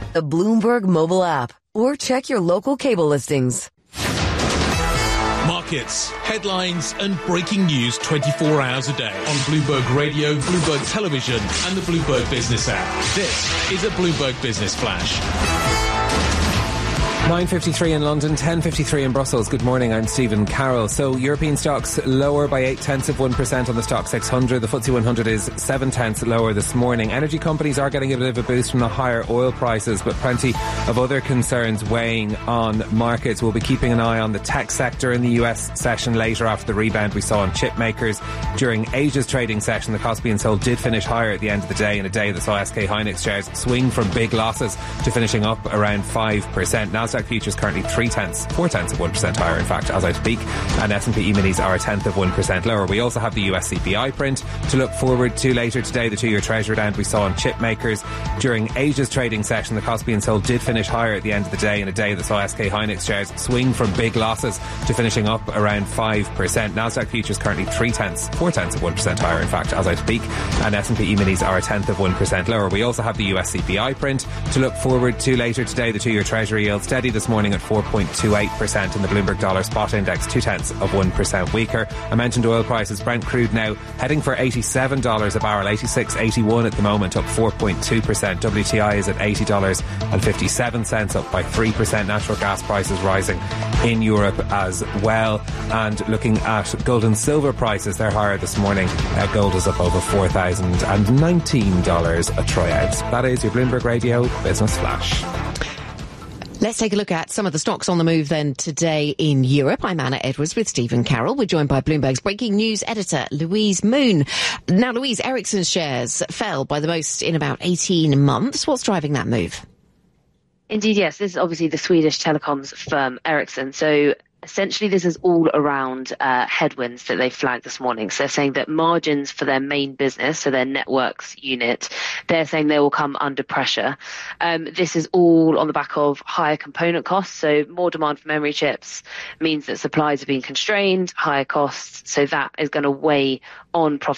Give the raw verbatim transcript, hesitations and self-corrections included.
the Bloomberg mobile app, or check your local cable listings. Markets, headlines and breaking news twenty-four hours a day on Bloomberg Radio, Bloomberg Television and the Bloomberg Business app. This is a Bloomberg Business Flash. nine fifty-three in London, ten fifty-three in Brussels. Good morning, I'm Stephen Carroll. So European stocks lower by eight tenths of one percent on the stock six hundred. The F T S E one hundred is seven tenths lower this morning. Energy companies are getting a bit of a boost from the higher oil prices, but plenty of other concerns weighing on markets. We'll be keeping an eye on the tech sector in the U S session later after the rebound we saw in chip makers. During Asia's trading session, the Kospi and Seoul did finish higher at the end of the day, in a day that saw S K Hynix shares swing from big losses to finishing up around five percent. Nasdaq futures currently three tenths, four tenths of one percent higher, in fact, as I speak, and S and P E-minis are a tenth of one percent lower. We also have the U S C P I print to look forward to later today. The two-year Treasury down we saw on chip makers. During Asia's trading session, the Kospi and Seoul did finish higher at the end of the day, in a day that saw S K Hynix shares swing from big losses to finishing up around five percent. Nasdaq futures currently three tenths, four tenths of one percent higher, in fact, as I speak, and S and P E-minis are a tenth of one percent lower. We also have the U S C P I print to look forward to later today. The two-year Treasury yield steady this morning at four point two eight percent, and the Bloomberg Dollar Spot Index two tenths of one percent weaker. I mentioned oil prices. Brent crude now heading for eighty-seven dollars a barrel, eighty-six eighty-one at the moment, up four point two percent. W T I is at eighty dollars and fifty-seven cents, up by three percent. Natural gas prices rising in Europe as well. And looking at gold and silver prices, they're higher this morning. Uh, gold is up over four thousand nineteen dollars a troy ounce. That is your Bloomberg Radio Business Flash. Let's take a look at some of the stocks on the move then today in Europe. I'm Anna Edwards with Stephen Carroll. We're joined by Bloomberg's breaking news editor, Louise Moon. Now, Louise, Ericsson's shares fell by the most in about eighteen months. What's driving that move? Indeed, yes. This is obviously the Swedish telecoms firm Ericsson. So essentially, this is all around uh, headwinds that they flagged this morning. So they're saying that margins for their main business, so their networks unit, they're saying they will come under pressure. Um, this is all on the back of higher component costs. So more demand for memory chips means that supplies are being constrained, higher costs. So that is going to weigh on profitability